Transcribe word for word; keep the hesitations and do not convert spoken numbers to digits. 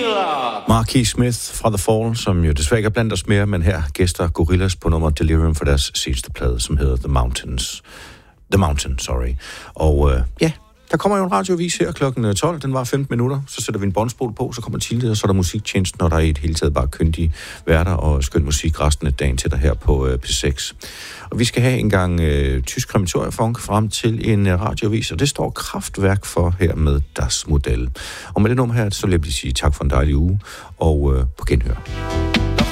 Marquis Smith fra The Fall, som jo desværre ikke er blandt os mere, men her gæster Gorillaz på nummer Delirium for deres seneste plade, som hedder The Mountains. The Mountain, sorry. Og øh, ja, der kommer jo en radiovis her klokken tolv, den var femten minutter, så sætter vi en båndspol på, så kommer Tilde, og så er der musiktjeneste, når der er i et hele taget bare kyndige værter og skøn musik resten af dagen til dig her på øh, P seks. Og vi skal have en gang øh, tysk krematoriefunk frem til en øh, radiovis, og det står Kraftværk for her med Das Modell. Og med det nummer her, så vil jeg lige sige tak for en dejlig uge, og øh, på genhør.